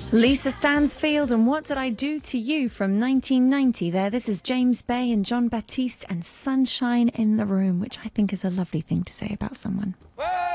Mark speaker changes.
Speaker 1: Lisa Stansfield and What Did I Do to You from 1990 there. This is James Bay and John Baptiste and Sunshine in the Room, which I think is a lovely thing to say about someone.